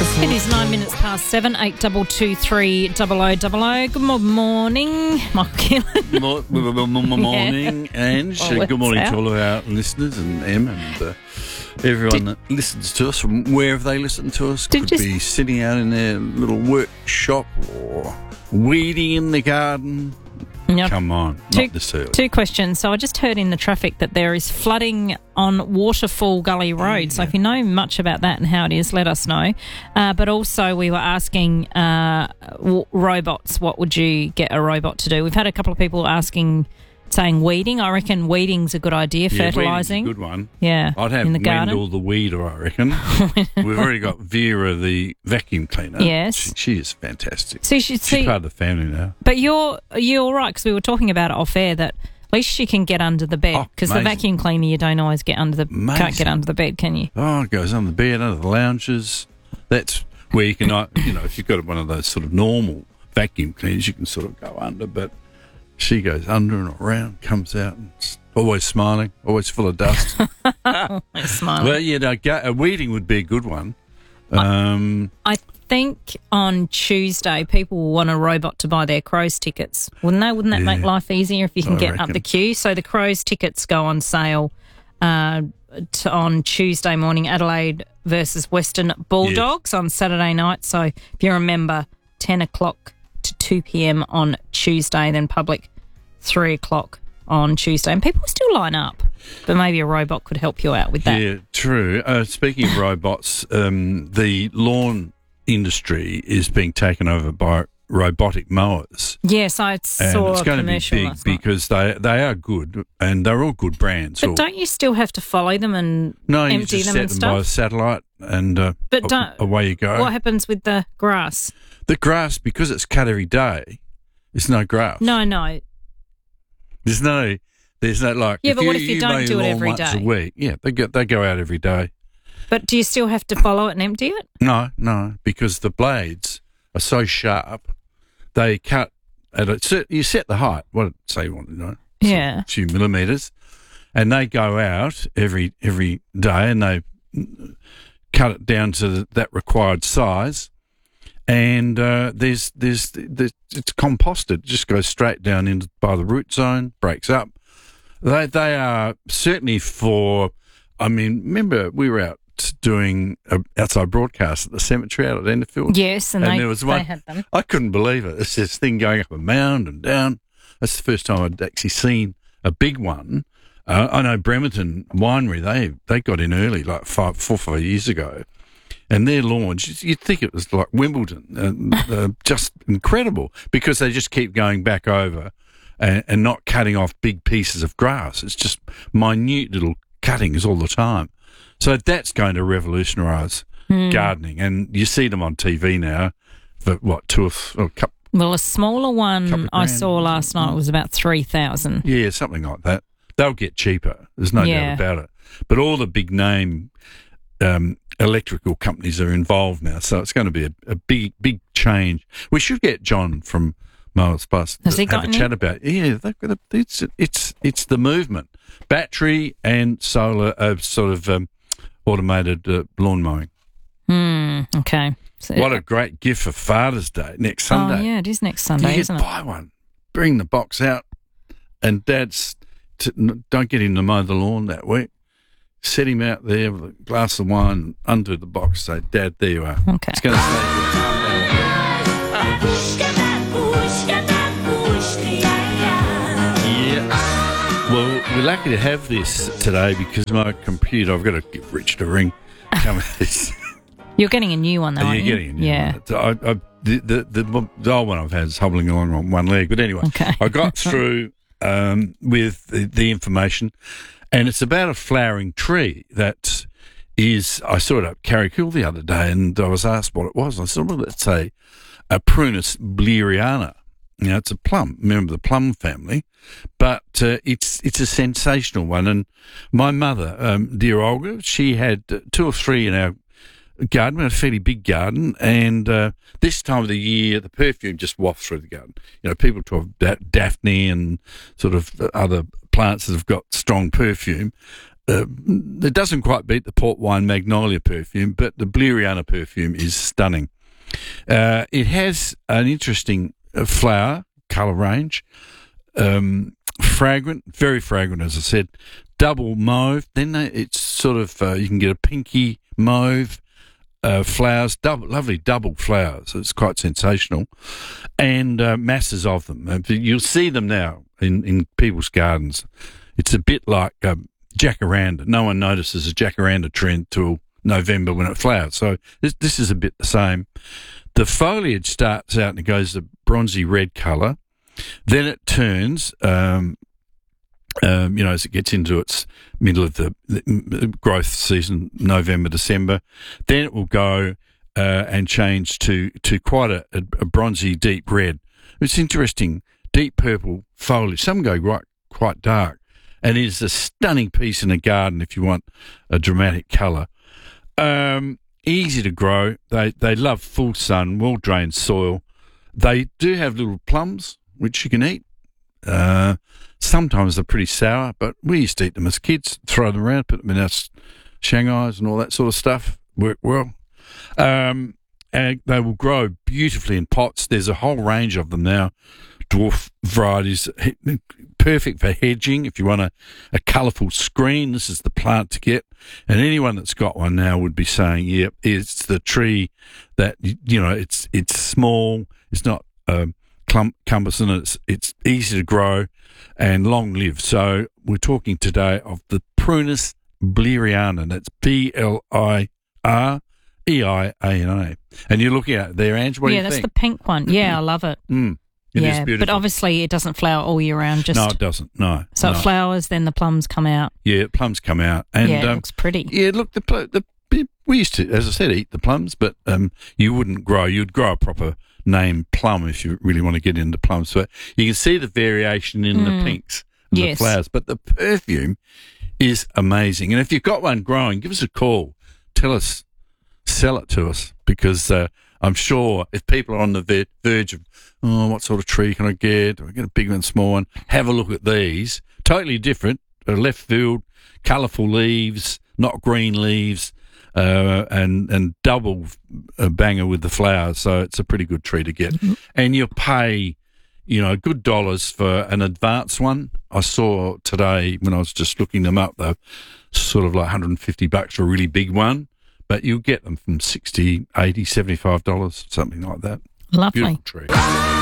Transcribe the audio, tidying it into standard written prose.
It is 9 minutes past 7, 8223 0000. Good morning, Michael Keelan. Morning, Ange. Well, good morning it's to all of our listeners and Em and everyone that listens to us from wherever they listen to us. Could be sitting out in their little workshop or weeding in the garden. Yep. Come on, not this early. Two questions. So I just heard in the traffic that there is flooding on Waterfall Gully Road. So if you know much about that and how it is, let us know. But also we were asking robots, what would you get a robot to do? We've had a couple of people saying weeding. I reckon weeding's a good idea, fertilising. A good one. Yeah, I'd have in the garden. Wendell the weeder, I reckon. We've already got Vera the vacuum cleaner. Yes. She is fantastic. So She's part of the family now. But you're right, because we were talking about it off air that at least she can get under the bed, because the vacuum cleaner you don't always can't get under the bed, can you? Oh, it goes under the bed, under the lounges. That's where you can, if you've got one of those sort of normal vacuum cleaners, you can sort of go under, but she goes under and around, comes out, and always smiling, always full of dust. Always smiling. Well, weeding would be a good one. I think on Tuesday people will want a robot to buy their Crows tickets, wouldn't they? Wouldn't that make life easier if you can get up the queue? So the Crows tickets go on sale on Tuesday morning, Adelaide versus Western Bulldogs on Saturday night. So if you remember, 10 o'clock to 2 p.m. on Tuesday, then public 3 o'clock on Tuesday. And people still line up, but maybe a robot could help you out with that. Yeah, true. Speaking of robots, the lawn industry is being taken over by robotic mowers. Yes, I saw a commercial last night. And it's going to be big because they are good, and they're all good brands. But don't you still have to follow them and empty them and stuff? No, you just set them by satellite and away you go. What happens with the grass? The grass, because it's cut every day, there's no grass. No. There's no like. Yeah, but what if you don't do it every day? A week, yeah, they go out every day. But do you still have to follow it and empty it? No, because the blades are so sharp, they cut at you set the height. What say you want to know? Yeah, a few millimeters, and they go out every day, and they cut it down to that required size. And there's it's composted. It just goes straight down by the root zone, breaks up. They are certainly for. I mean, remember we were out doing an outside broadcast at the cemetery out at Enderfield. Yes, and there was one. They had them. I couldn't believe it. It's this thing going up a mound and down. That's the first time I'd actually seen a big one. I know Bremerton Winery. They got in early, like 4 or 5 years ago. And their launch, you'd think it was like Wimbledon, just incredible, because they just keep going back over and not cutting off big pieces of grass. It's just minute little cuttings all the time. So that's going to revolutionise gardening. And you see them on TV now for, Well, a smaller one I saw last night was about 3,000. Yeah, something like that. They'll get cheaper. There's no doubt about it. But all the big name electrical companies are involved now, so it's going to be a big change. We should get John from Mowers Plus to have a chat about it. Yeah, it's the movement. Battery and solar sort of automated lawn mowing. Okay. So what a great gift for Father's Day next Sunday. Oh, yeah, it is next Sunday, isn't it? Buy one. Bring the box out, and Dad's don't get him to mow the lawn that week. Set him out there with a glass of wine under the box. Say, Dad, there you are. Okay. It's going to save you Yeah. Well, we're lucky to have this today because my computer, I've got to give Rich a ring. You're getting a new one, though, aren't you? You're getting a new one. The old one I've had is hobbling along on one leg. But anyway, I got through with the information. And it's about a flowering tree that is, I saw it up Carrickhill the other day, and I was asked what it was. I said, well, let's say a Prunus bleriana. You know, it's a plum, member of the plum family, but it's a sensational one. And my mother, dear Olga, she had 2 or 3 in our garden. We had a fairly big garden, and this time of the year, the perfume just wafts through the garden. You know, people talk about Daphne and sort of other plants that have got strong perfume. it doesn't quite beat the port wine magnolia perfume, but the Bleriana perfume is stunning. It has an interesting flower colour range, fragrant, very fragrant, as I said, double mauve. Then it's sort of you can get a pinky mauve flowers, lovely double flowers. It's quite sensational, and masses of them. You'll see them now in people's gardens. It's a bit like jacaranda. No one notices a jacaranda trend till November when it flowers. So this is a bit the same. The foliage starts out and it goes a bronzy red colour. Then it turns, as it gets into its middle of the growth season, November, December. Then it will go and change to quite a bronzy deep red. It's interesting, deep purple foliage. Some go quite dark. And it is a stunning piece in a garden if you want a dramatic colour. Easy to grow. They love full sun, well-drained soil. They do have little plums, which you can eat. Sometimes they're pretty sour, but we used to eat them as kids, throw them around, put them in our Shanghais and all that sort of stuff. Work well. And they will grow beautifully in pots. There's a whole range of them now. Dwarf varieties, perfect for hedging. If you want a colourful screen, this is the plant to get. And anyone that's got one now would be saying, yep, it's the tree that, it's small, it's not cumbersome, it's easy to grow and long-lived. So we're talking today of the Prunus bleriana, and that's Bliereana. And you're looking at it there, Ange, what do you think? Yeah, that's the pink one. Yeah, I love it. It is beautiful. But obviously it doesn't flower all year round. No, it doesn't. No. So it flowers, then the plums come out. Yeah, plums come out. And, it looks pretty. Yeah, look, we used to, as I said, eat the plums, but you wouldn't grow. You'd grow a proper name plum if you really want to get into plums. So you can see the variation in the pinks and the flowers. But the perfume is amazing. And if you've got one growing, give us a call. Tell us, sell it to us, because I'm sure if people are on the verge of, what sort of tree can I get? Do I get a big one, small one? Have a look at these. Totally different, left field, colourful leaves, not green leaves, and double banger with the flowers. So it's a pretty good tree to get. Mm-hmm. And you'll pay, good dollars for an advanced one. I saw today when I was just looking them up, though, sort of like $150 for a really big one. But you'll get them from $60, $80, $75, something like that. Lovely. Beautiful tree.